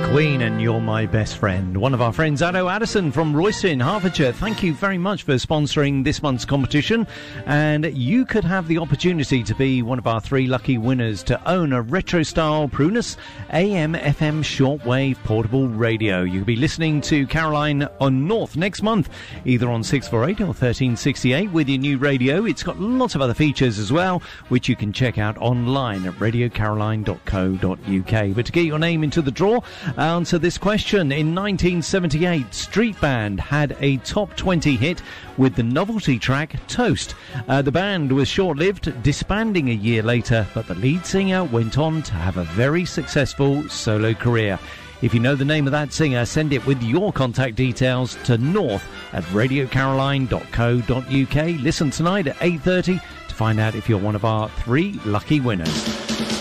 Queen and You're My Best Friend. One of our friends, Addo Addison from Royston, Hertfordshire. Thank you very much for sponsoring this month's competition. And you could have the opportunity to be one of our 3 lucky winners to own a retro-style Prunus AM/FM shortwave portable radio. You'll be listening to Caroline on North next month, either on 648 or 1368 with your new radio. It's got lots of other features as well, which you can check out online at radiocaroline.co.uk. But to get your name into the draw, answer this question. In 1978, Street Band had a top 20 hit with the novelty track Toast. The band was short-lived, disbanding a year later, but the lead singer went on to have a very successful solo career. If you know the name of that singer, send it with your contact details to north@radiocaroline.co.uk. Listen tonight at 8:30 to find out if you're one of our 3 lucky winners.